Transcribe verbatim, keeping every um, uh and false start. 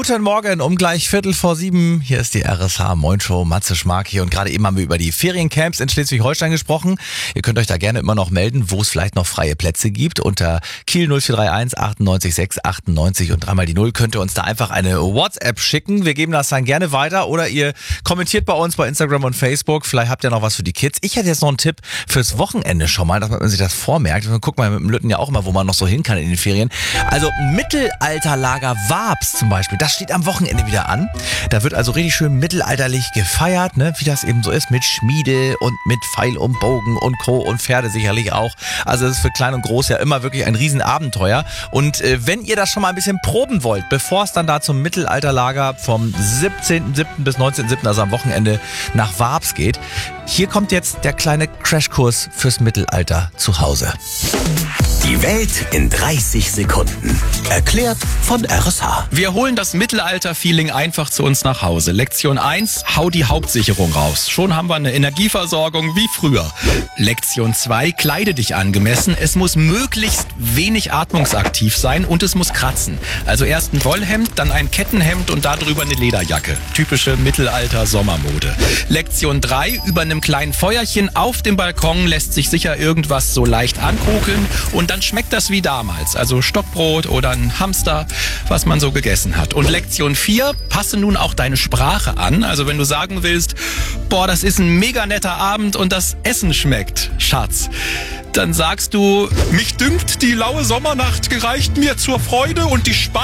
Guten Morgen, um gleich Viertel vor sieben. Hier ist die R S H Moin Show, Matze Schmark hier. Und gerade eben haben wir über die Feriencamps in Schleswig-Holstein gesprochen. Ihr könnt euch da gerne immer noch melden, wo es vielleicht noch freie Plätze gibt. Unter Kiel null vier drei eins achtundneunzig sechs achtundneunzig und dreimal die Null könnt ihr uns da einfach eine WhatsApp schicken. Wir geben das dann gerne weiter oder ihr kommentiert bei uns bei Instagram und Facebook. Vielleicht habt ihr noch was für die Kids. Ich hätte jetzt noch einen Tipp fürs Wochenende schon mal, dass man sich das vormerkt. Guckt mal mit dem Lütten ja auch immer, wo man noch so hin kann in den Ferien. Also Mittelalterlager Wabs zum Beispiel, das steht am Wochenende wieder an. Da wird also richtig schön mittelalterlich gefeiert, ne? Wie das eben so ist, mit Schmiede und mit Pfeil und Bogen und Co. und Pferde sicherlich auch. Also das ist für Klein und Groß ja immer wirklich ein Riesenabenteuer. Und äh, wenn ihr das schon mal ein bisschen proben wollt, bevor es dann da zum Mittelalterlager vom siebzehnten siebten bis neunzehnten siebten, also am Wochenende, nach Wabs geht, hier kommt jetzt der kleine Crashkurs fürs Mittelalter zu Hause. Die Welt in dreißig Sekunden. Erklärt von R S H. Wir holen das Mittelalter-Feeling einfach zu uns nach Hause. Lektion eins, hau die Hauptsicherung raus. Schon haben wir eine Energieversorgung wie früher. Lektion zwei, kleide dich angemessen. Es muss möglichst wenig atmungsaktiv sein und es muss kratzen. Also erst ein Wollhemd, dann ein Kettenhemd und darüber eine Lederjacke. Typische Mittelalter-Sommermode. Lektion drei, über einem kleinen Feuerchen auf dem Balkon lässt sich sicher irgendwas so leicht ankokeln und dann schmeckt das wie damals. Also Stockbrot oder ein Hamster, was man so gegessen hat. Und Lektion vier, passe nun auch deine Sprache an. Also wenn du sagen willst, boah, das ist ein mega netter Abend und das Essen schmeckt, Schatz, dann sagst du, mich dünkt, die laue Sommernacht gereicht mir zur Freude und die Speise